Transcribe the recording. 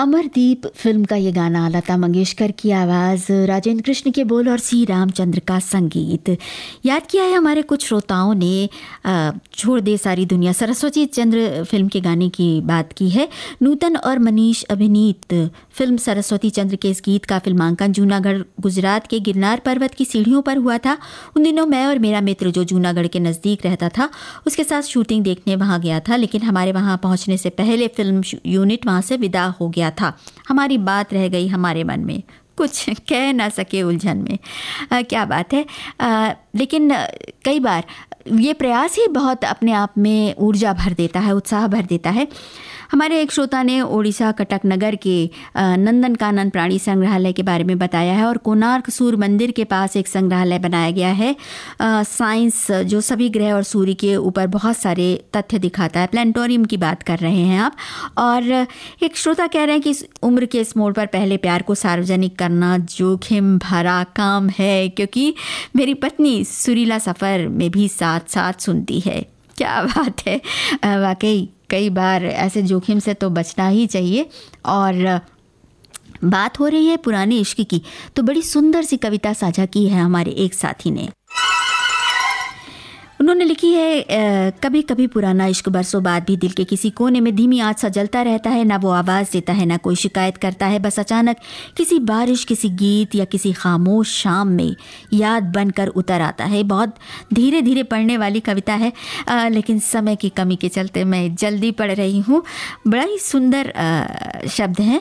Amardeep film का ये गाना, लता मंगेशकर की आवाज़, राजेंद्र कृष्ण के बोल और सी रामचंद्र का संगीत। याद किया है हमारे कुछ श्रोताओं ने छोड़ दे सारी दुनिया, सरस्वती चंद्र फिल्म के गाने की बात की है। नूतन और मनीष अभिनीत फिल्म सरस्वती चंद्र के इस गीत का फिल्मांकन जूनागढ़ गुजरात के गिरनार पर्वत की सीढ़ियों पर हुआ था। उन दिनों मैं और मेरा मित्र जो जूनागढ़ के नज़दीक रहता था उसके साथ शूटिंग देखने वहाँ गया था, लेकिन हमारे वहाँ पहुँचने से पहले फिल्म यूनिट वहाँ से विदा हो गया था। हमारी बात रह गई हमारे मन में, कुछ कह ना सके उलझन में। क्या बात है। लेकिन कई बार ये प्रयास ही बहुत अपने आप में ऊर्जा भर देता है, उत्साह भर देता है। हमारे एक श्रोता ने ओडिशा कटक नगर के नंदनकानन प्राणी संग्रहालय के बारे में बताया है और कोणार्क सूर्य मंदिर के पास एक संग्रहालय बनाया गया है साइंस, जो सभी ग्रह और सूर्य के ऊपर बहुत सारे तथ्य दिखाता है। प्लानिटोरियम की बात कर रहे हैं आप। और एक श्रोता कह रहे हैं कि इस उम्र के इस मोड़ पर पहले प्यार को सार्वजनिक करना जोखिम भरा काम है, क्योंकि मेरी पत्नी सुरीला सफ़र में भी साथ साथ सुनती है। क्या बात है। वाकई कई बार ऐसे जोखिम से तो बचना ही चाहिए। और बात हो रही है पुराने इश्क की, तो बड़ी सुंदर सी कविता साझा की है हमारे एक साथी ने। उन्होंने लिखी है, कभी कभी पुराना इश्क बरसों बाद भी दिल के किसी कोने में धीमी आंच सा जलता रहता है। ना वो आवाज़ देता है, ना कोई शिकायत करता है। बस अचानक किसी बारिश, किसी गीत या किसी खामोश शाम में याद बनकर उतर आता है। बहुत धीरे धीरे पढ़ने वाली कविता है, लेकिन समय की कमी के चलते मैं जल्दी पढ़ रही हूँ। बड़ा ही सुंदर शब्द हैं।